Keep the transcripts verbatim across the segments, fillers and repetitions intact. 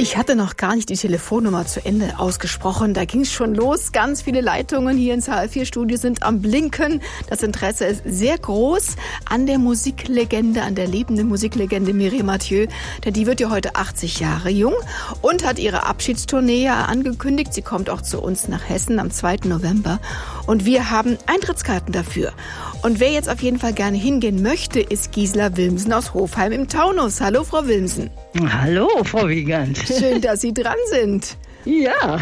Ich hatte noch gar nicht die Telefonnummer zu Ende ausgesprochen. Da ging es schon los. Ganz viele Leitungen hier ins H R vier Studio sind am Blinken. Das Interesse ist sehr groß an der Musiklegende, an der lebenden Musiklegende Mireille Mathieu. Denn die wird ja heute achtzig Jahre jung und hat ihre Abschiedstournee angekündigt. Sie kommt auch zu uns nach Hessen am zweiten November. Und wir haben Eintrittskarten dafür. Und wer jetzt auf jeden Fall gerne hingehen möchte, ist Gisela Wilmsen aus Hofheim im Taunus. Hallo, Frau Wilmsen. Hallo, Frau Wiegand. Schön, dass Sie dran sind. Ja,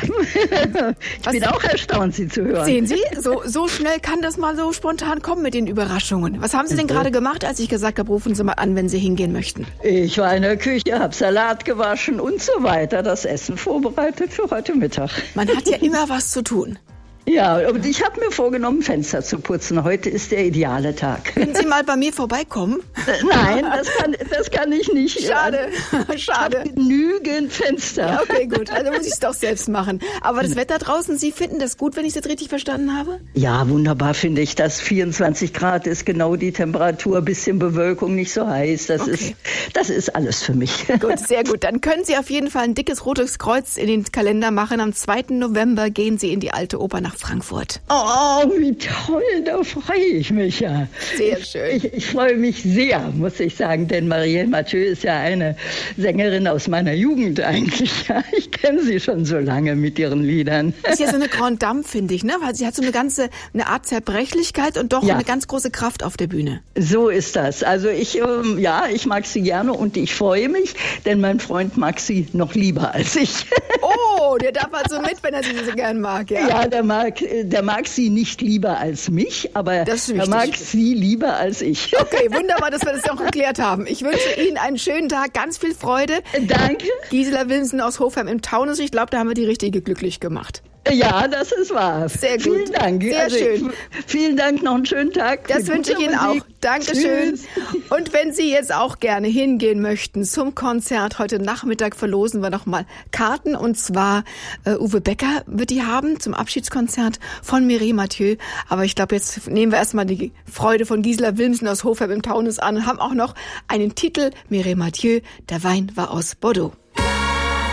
ich Was bin auch erstaunt, Sie zu hören. Sehen Sie, so, so schnell kann das mal so spontan kommen mit den Überraschungen. Was haben Sie denn gerade gemacht, als ich gesagt habe, rufen Sie mal an, wenn Sie hingehen möchten? Ich war in der Küche, habe Salat gewaschen und so weiter, das Essen vorbereitet für heute Mittag. Man hat ja immer was zu tun. Ja, und ich habe mir vorgenommen, Fenster zu putzen. Heute ist der ideale Tag. Können Sie mal bei mir vorbeikommen? Nein, das kann, das kann ich nicht. Schade, schade. Ich habe genügend Fenster. Ja, okay, gut. Also muss ich es doch selbst machen. Aber das Wetter draußen, Sie finden das gut, wenn ich es jetzt richtig verstanden habe? Ja, wunderbar finde ich das. vierundzwanzig Grad ist genau die Temperatur, bisschen Bewölkung, nicht so heiß. Das, okay. ist, das ist alles für mich. Gut, sehr gut. Dann können Sie auf jeden Fall ein dickes rotes Kreuz in den Kalender machen. Am zweiten November gehen Sie in die Alte Oper nach Frankfurt. Oh, wie toll, da freue ich mich ja. Sehr schön. Ich, ich, ich freue mich sehr, muss ich sagen, denn Mireille Mathieu ist ja eine Sängerin aus meiner Jugend eigentlich. Ich kenne sie schon so lange mit ihren Liedern. Das ist ja so eine Grande Dame, finde ich, ne? Weil sie hat so eine ganze, eine Art Zerbrechlichkeit und doch ja. eine ganz große Kraft auf der Bühne. So ist das. Also ich, ähm, ja, ich mag sie gerne und ich freue mich, denn mein Freund mag sie noch lieber als ich. Oh, der darf also mit, wenn er sie so gern mag, ja? Ja, der mag Der mag sie nicht lieber als mich, aber er mag sie lieber als ich. Okay, wunderbar, dass wir das auch geklärt haben. Ich wünsche Ihnen einen schönen Tag, ganz viel Freude. Danke. Gisela Wilmsen aus Hofheim im Taunus. Ich glaube, da haben wir die Richtige glücklich gemacht. Ja, das ist wahr. Sehr gut. Vielen Dank. Sehr also schön. Ich, vielen Dank, noch einen schönen Tag. Das wünsche ich Ihnen Musik. Auch. Dankeschön. Tschüss. Und wenn Sie jetzt auch gerne hingehen möchten zum Konzert, heute Nachmittag verlosen wir nochmal Karten. Und zwar äh, Uwe Becker wird die haben zum Abschiedskonzert von Mireille Mathieu. Aber ich glaube, jetzt nehmen wir erstmal die Freude von Gisela Wilmsen aus Hofheim im Taunus an und haben auch noch einen Titel, Mireille Mathieu, der Wein war aus Bordeaux.